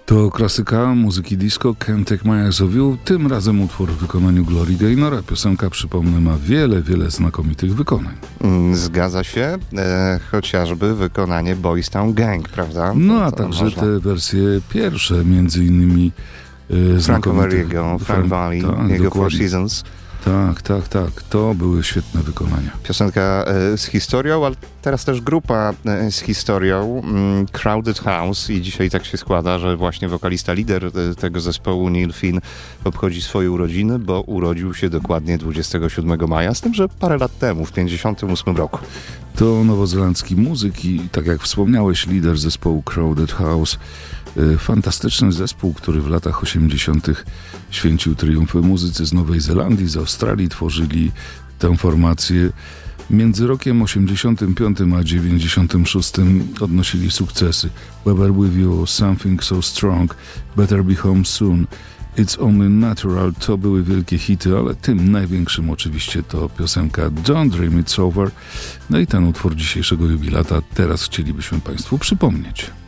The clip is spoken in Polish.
To klasyka muzyki disco Can't Take My Eyes Off You, tym razem utwór w wykonaniu Glory Gaynora. Piosenka, przypomnę, ma wiele znakomitych wykonań. Zgadza się, chociażby wykonanie Boys Town Gang, prawda? No a także te wersje pierwsze, między innymi Franka Valliego, Frank Valli, jego Four Seasons. Tak. To były świetne wykonania. Piosenka z historią, ale teraz też grupa z historią, Crowded House, i dzisiaj tak się składa, że właśnie wokalista, lider tego zespołu Neil Finn obchodzi swoje urodziny, bo urodził się dokładnie 27 maja, z tym, że parę lat temu, w 1958 roku. To nowozelandzki muzyk i, tak jak wspomniałeś, lider zespołu Crowded House. Fantastyczny zespół, który w latach 80. święcił triumfy. Muzycy z Nowej Zelandii, z Australii tworzyli tę formację. Między rokiem 85 a 96 odnosili sukcesy. Weather With You, Something So Strong, Better Be Home Soon, It's Only Natural to były wielkie hity, ale tym największym oczywiście to piosenka Don't Dream It's Over. No i ten utwór dzisiejszego jubilata teraz chcielibyśmy Państwu przypomnieć.